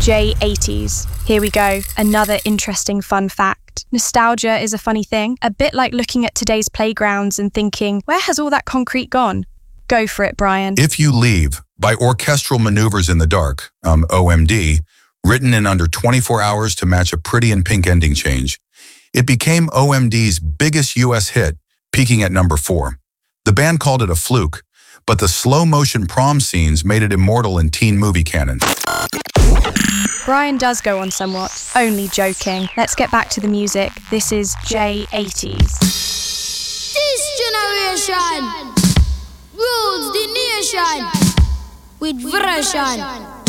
J80s. Here we go, another interesting fun fact. Nostalgia is a funny thing, a bit like looking at today's playgrounds and thinking, where has all that concrete gone? Go for it, Brian. If You Leave by Orchestral Maneuvers in the Dark, OMD, written in under 24 hours to match a Pretty in Pink ending change. It became OMD's biggest US hit, peaking at number 4. The band called it a fluke, but the slow-motion prom scenes made it immortal in teen movie canon. Brian does go on somewhat. Only joking. Let's get back to the music. This is J80s. This generation rules the nation with version.